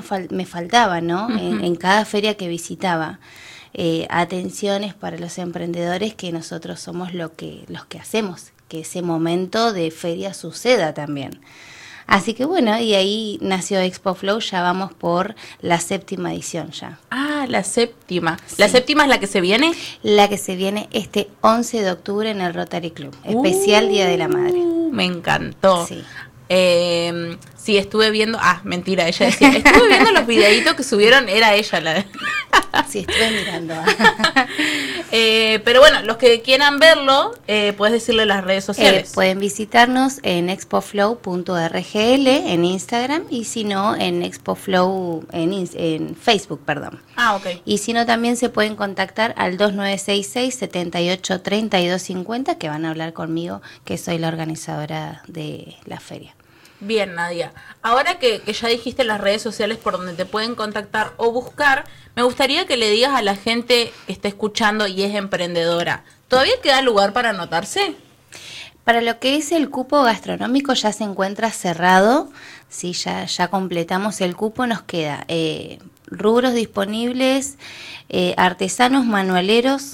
me faltaba, ¿no? En cada feria que visitaba. Atenciones para los emprendedores, que nosotros somos los que hacemos que ese momento de feria suceda también. Así que bueno, y ahí nació Expo Flow, ya vamos por la 7ª edición ya. Ah, la 7ª. Sí. ¿La 7ª es la que se viene? La que se viene este 11 de octubre en el Rotary Club, especial Día de la Madre. Me encantó. Sí. Sí, estuve viendo... mentira, ella decía... Estuve viendo los videitos que subieron, era ella la... Sí, estuve mirando. Pero bueno, los que quieran verlo, puedes decirle las redes sociales. Pueden visitarnos en expoflow.rgl en Instagram, y si no, en Expoflow en Facebook, perdón. Ok. Y si no, también se pueden contactar al 2966-783250, que van a hablar conmigo, que soy la organizadora de la feria. Bien, Nadia. Ahora que ya dijiste las redes sociales por donde te pueden contactar o buscar, me gustaría que le digas a la gente que está escuchando y es emprendedora, ¿todavía queda lugar para anotarse? Para lo que es el cupo gastronómico ya se encuentra cerrado, sí, ya completamos el cupo, nos queda rubros disponibles, artesanos, manualeros,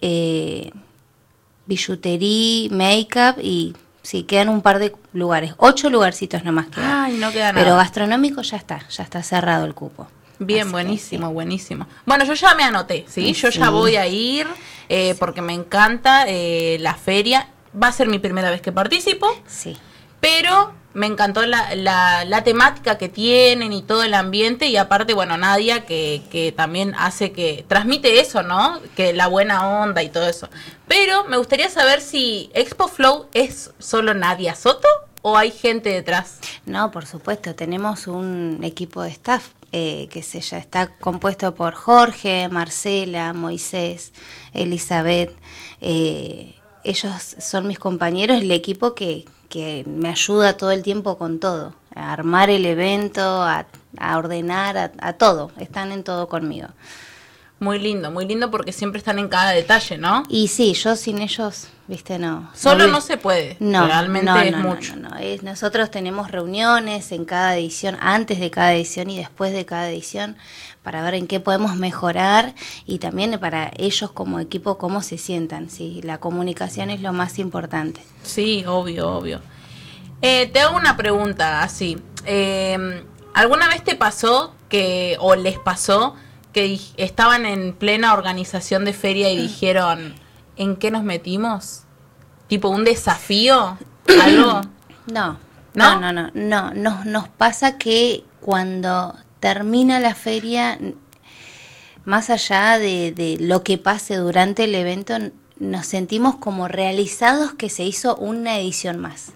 billutería, make-up y... Sí, quedan un par de lugares, 8 lugarcitos nomás quedan. Ay, no queda nada. Pero gastronómico ya está cerrado el cupo. Bien, así buenísimo, que, sí. Buenísimo. Bueno, yo ya me anoté, ¿sí? Yo ya voy a ir porque me encanta la feria. Va a ser mi primera vez que participo. Sí. Pero me encantó la temática que tienen y todo el ambiente, y aparte, bueno, Nadia, que también hace que transmite eso, ¿no? Que la buena onda y todo eso. Pero me gustaría saber si Expo Flow es solo Nadia Soto o hay gente detrás. No, por supuesto, tenemos un equipo de staff que ya está compuesto por Jorge, Marcela, Moisés, Elizabeth. Ellos son mis compañeros, el equipo que me ayuda todo el tiempo con todo, a armar el evento, a ordenar, a todo, están en todo conmigo. Muy lindo porque siempre están en cada detalle, ¿no? Y sí, yo sin ellos, viste, no. Solo no se puede, no, realmente es mucho. No. Nosotros tenemos reuniones en cada edición, antes de cada edición y después de cada edición, para ver en qué podemos mejorar y también para ellos como equipo cómo se sientan. Sí, la comunicación es lo más importante. Sí, obvio. Te hago una pregunta así. ¿Alguna vez te pasó o les pasó que estaban en plena organización de feria y dijeron, ¿en qué nos metimos? ¿Tipo un desafío? ¿Algo? No. Nos pasa que cuando termina la feria, más allá de lo que pase durante el evento, nos sentimos como realizados que se hizo una edición más.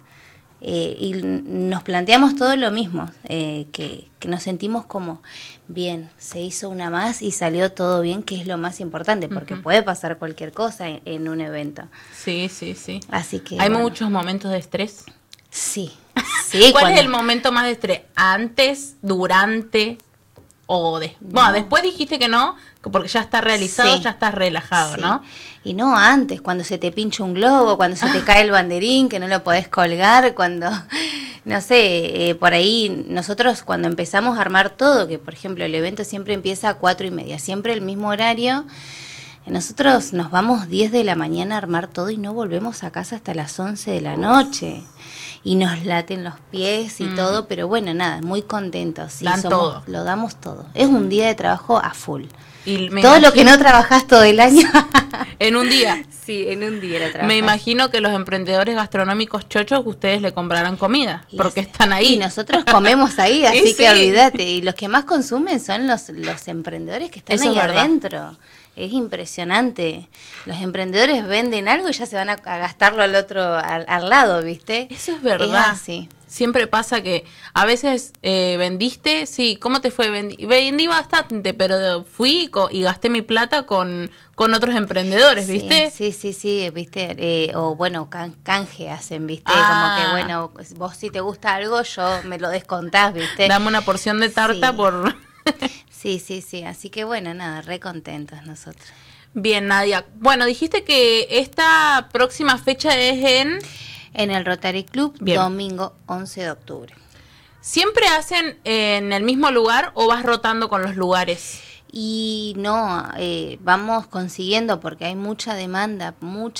Y nos planteamos todo lo mismo, que nos sentimos como, bien, se hizo una más y salió todo bien, que es lo más importante, porque puede pasar cualquier cosa en un evento. Sí. Así que ¿Hay muchos momentos de estrés? Sí. ¿Cuál es el momento más de estrés? ¿Antes, durante o después? Bueno, después dijiste que no, porque ya está realizado, ya estás relajado, ¿no? Y no antes, cuando se te pincha un globo, cuando se te cae el banderín, que no lo podés colgar, cuando, no sé, por ahí nosotros cuando empezamos a armar todo, que por ejemplo el evento siempre empieza a 4:30, siempre el mismo horario, nosotros nos vamos 10 de la mañana a armar todo y no volvemos a casa hasta las 11 de la noche. Y nos laten los pies y todo, pero bueno, nada, muy contentos. Sí, lo damos todo. Es un día de trabajo a full. Y todo lo que no trabajás todo el año. En un día. Sí, en un día la trabajás. Me imagino que los emprendedores gastronómicos chochos, ustedes le comprarán comida, porque están ahí. Y nosotros comemos ahí, así que olvídate. Y los que más consumen son los emprendedores que están ahí adentro. Es impresionante. Los emprendedores venden algo y ya se van a gastarlo al lado, ¿viste? Eso es verdad. Es así. Siempre pasa que a veces vendiste, sí, ¿cómo te fue? Vendí bastante, pero fui y gasté mi plata con otros emprendedores, ¿viste? Sí, ¿viste? O bueno, canje hacen, ¿viste? Como que, bueno, vos si te gusta algo, yo me lo descontás, ¿viste? Dame una porción de tarta por... Sí, así que bueno, nada, re contentos nosotros. Bien, Nadia. Bueno, dijiste que esta próxima fecha es en el Rotary Club, domingo 11 de octubre. ¿Siempre hacen en el mismo lugar o vas rotando con los lugares? Y no, vamos consiguiendo porque hay mucha demanda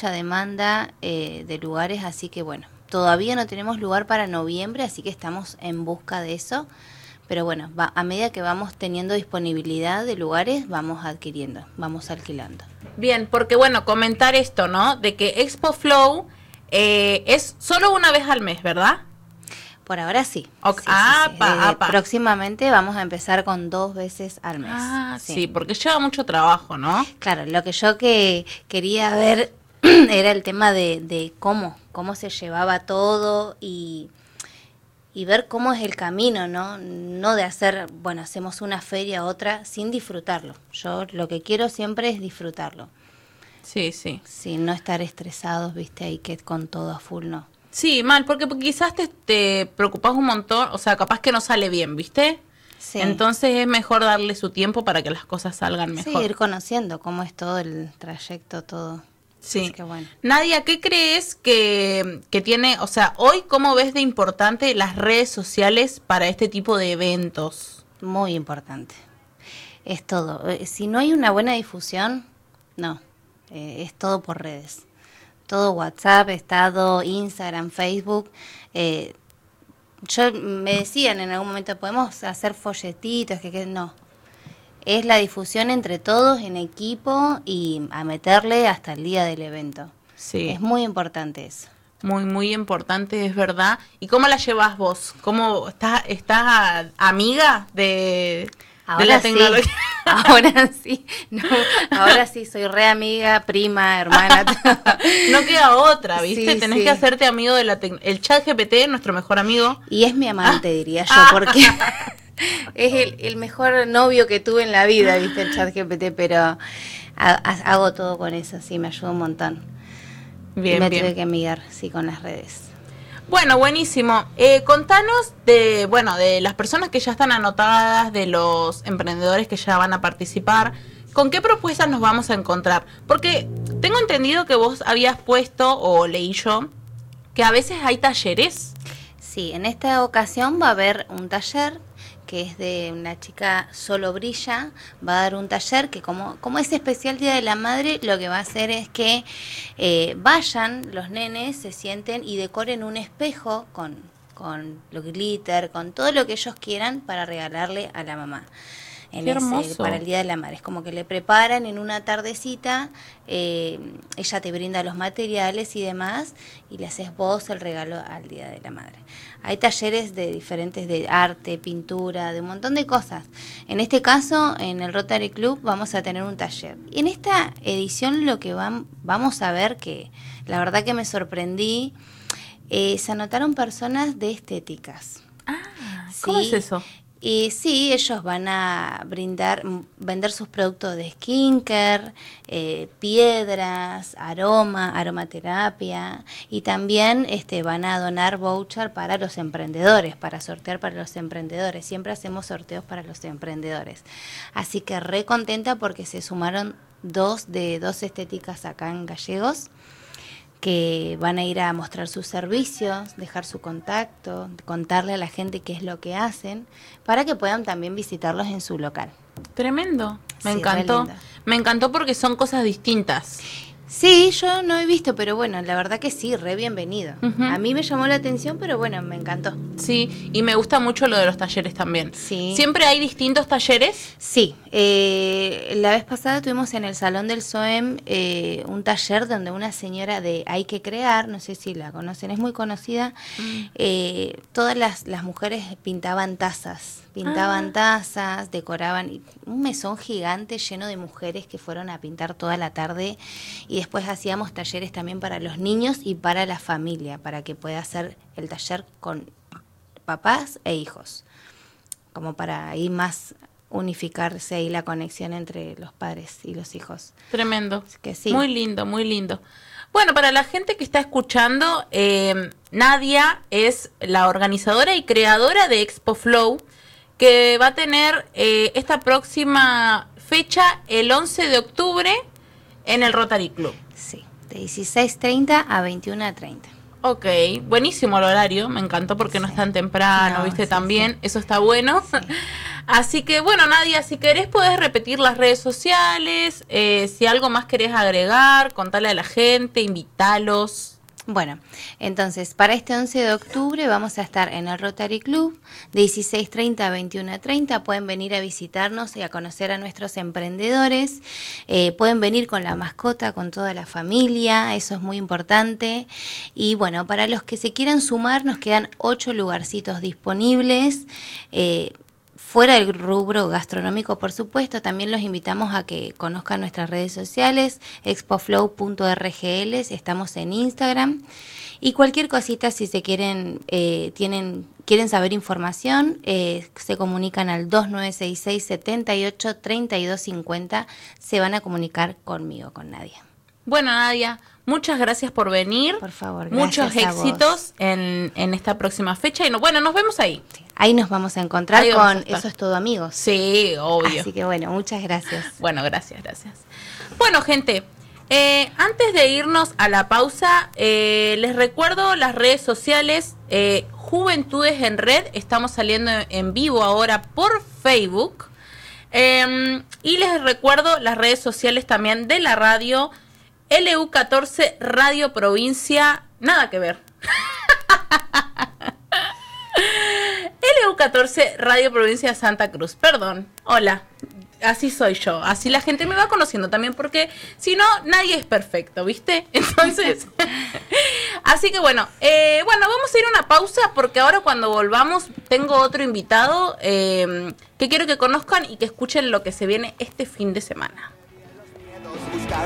de lugares, así que bueno, todavía no tenemos lugar para noviembre, así que estamos en busca de eso. Pero bueno, a medida que vamos teniendo disponibilidad de lugares, vamos adquiriendo, vamos alquilando. Bien, porque bueno, comentar esto, ¿no? De que Expo Flow es solo una vez al mes, ¿verdad? Por ahora sí. Okay. Sí. Próximamente vamos a empezar con 2 veces al mes. Sí, porque lleva mucho trabajo, ¿no? Claro, lo que yo quería ver era el tema de cómo se llevaba todo y ver cómo es el camino, ¿no? No de hacer, bueno, hacemos una feria, otra, sin disfrutarlo. Yo lo que quiero siempre es disfrutarlo. Sí, sí. Sí, no estar estresados, viste, ahí que con todo a full, no. Sí, mal, porque quizás te preocupas un montón, o sea, capaz que no sale bien, ¿viste? Sí. Entonces es mejor darle su tiempo para que las cosas salgan mejor. Sí, ir conociendo cómo es todo el trayecto, todo. Sí. Así que bueno. Nadia, ¿qué crees que tiene, o sea, hoy cómo ves de importante las redes sociales para este tipo de eventos? Muy importante. Es todo. Si no hay una buena difusión, no. Es todo por redes. Todo WhatsApp, estado, Instagram, Facebook. Yo me decían en algún momento, podemos hacer folletitos, que no. Es la difusión entre todos en equipo y a meterle hasta el día del evento. Sí. Es muy importante eso. Muy, muy importante, es verdad. ¿Y cómo la llevas vos? ¿Cómo estás amiga de la tecnología? Sí. Ahora sí. No, ahora sí, soy re amiga, prima, hermana. No queda otra, ¿viste? Sí, Tenés sí. que hacerte amigo de el ChatGPT, nuestro mejor amigo. Y es mi amante, diría yo, porque es el mejor novio que tuve en la vida, viste, el ChatGPT, pero hago todo con eso, sí, me ayuda un montón. Bien, me bien. tuve que amigar, sí, con las redes. Bueno, buenísimo. Contanos de las personas que ya están anotadas, de los emprendedores que ya van a participar. ¿Con qué propuestas nos vamos a encontrar? Porque tengo entendido que vos habías puesto, o leí yo, que a veces hay talleres. Sí, en esta ocasión va a haber un taller que es de una chica Solo Brilla, va a dar un taller que como es especial Día de la Madre, lo que va a hacer es que vayan los nenes, se sienten y decoren un espejo con lo glitter, con todo lo que ellos quieran para regalarle a la mamá. Qué hermoso. Para el Día de la Madre. Es como que le preparan en una tardecita, ella te brinda los materiales y demás, y le haces vos el regalo al Día de la Madre. Hay talleres de diferentes, de arte, pintura, de un montón de cosas. En este caso, en el Rotary Club vamos a tener un taller. Y en esta edición lo que vamos a ver, que la verdad que me sorprendí, se anotaron personas de estéticas. ¿Cómo ¿Sí? es eso? Y sí, ellos van a vender sus productos de skincare, piedras, aromaterapia, y también van a donar voucher para los emprendedores, para sortear para los emprendedores. Siempre hacemos sorteos para los emprendedores. Así que re contenta porque se sumaron dos estéticas acá en Gallegos, que van a ir a mostrar sus servicios, dejar su contacto, contarle a la gente qué es lo que hacen, para que puedan también visitarlos en su local. Tremendo, me Sí, encantó. re lindo. Me encantó porque son cosas distintas. Sí, yo no he visto, pero bueno, la verdad que sí, re bienvenido. Ujú. A mí me llamó la atención, pero bueno, me encantó. Sí, y me gusta mucho lo de los talleres también. Sí. ¿Siempre hay distintos talleres? Sí, la vez pasada tuvimos en el Salón del SOEM un taller donde una señora de Hay que Crear, no sé si la conocen, es muy conocida, todas las mujeres pintaban tazas, decoraban, y un mesón gigante lleno de mujeres que fueron a pintar toda la tarde, y después hacíamos talleres también para los niños y para la familia, para que pueda hacer el taller con papás e hijos, como para ahí más unificarse ahí la conexión entre los padres y los hijos. Tremendo. Así que sí. Muy lindo, muy lindo. Bueno, para la gente que está escuchando, Nadia es la organizadora y creadora de Expo Flow, que va a tener esta próxima fecha el 11 de octubre en el Rotary Club. Sí, de 16:30 a 21:30. Ok, buenísimo el horario, me encantó porque no es tan temprano, No, viste, sí, también, sí. eso está bueno. Sí. Así que bueno, Nadia, si querés podés repetir las redes sociales, si algo más querés agregar, contale a la gente, invitalos. Bueno, entonces, para este 11 de octubre vamos a estar en el Rotary Club de 16:30 a 21:30. Pueden venir a visitarnos y a conocer a nuestros emprendedores. Pueden venir con la mascota, con toda la familia, eso es muy importante. Y bueno, para los que se quieran sumar, nos quedan 8 lugarcitos disponibles. Fuera del rubro gastronómico, por supuesto, también los invitamos a que conozcan nuestras redes sociales, expoflow.rgl, estamos en Instagram. Y cualquier cosita, si se quieren saber información, se comunican al 2966 78 32 50, se van a comunicar conmigo, con Nadia. Bueno, Nadia, muchas gracias por venir. Por favor, muchos gracias a vos. éxitos en esta próxima fecha. Y bueno, nos vemos ahí. Ahí nos vamos a encontrar Ahí vamos a con estar. Eso es todo, amigos. Sí, obvio. Así que bueno, muchas gracias. Bueno, gracias. Bueno, gente, antes de irnos a la pausa, les recuerdo las redes sociales, Juventudes en Red, estamos saliendo en vivo ahora por Facebook, y les recuerdo las redes sociales también de la radio, LU14 Radio Provincia, nada que ver. LU14 Radio Provincia de Santa Cruz, perdón, hola, así soy yo, así la gente me va conociendo también, porque si no, nadie es perfecto, ¿viste? Entonces, así que bueno, vamos a ir a una pausa, porque ahora cuando volvamos tengo otro invitado que quiero que conozcan y que escuchen lo que se viene este fin de semana. Buscar